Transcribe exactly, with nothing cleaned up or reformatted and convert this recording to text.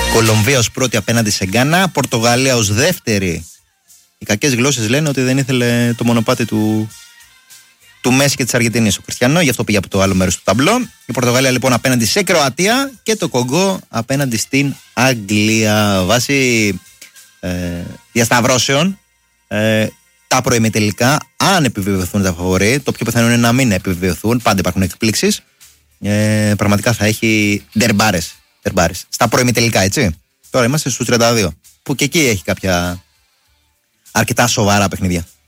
Κολομβία ως πρώτη απέναντι σε Γκάνα. Πορτογαλία ως δεύτερη. Οι κακές γλώσσες λένε ότι δεν ήθελε το μονοπάτι του, του Μέση και της Αργεντινής ο Κριστιανό, γι' αυτό πήγε από το άλλο μέρος του ταμπλό. Η Πορτογαλία λοιπόν απέναντι σε Κροατία και το Κογκό απέναντι στην Αγγλία. Βάσει ε, διασταυρώσεων, ε, τα προημιτελικά, αν επιβεβαιωθούν τα φαβορί, το πιο πιθανό είναι να μην επιβεβαιωθούν, πάντα υπάρχουν εκπλήξεις. Ε, πραγματικά θα έχει ντερμπάρες, ντερμπάρες στα προημιτελικά, έτσι. Τώρα είμαστε στους τριάντα δύο, που και εκεί έχει κάποια αρκετά σοβαρά παιχνίδια.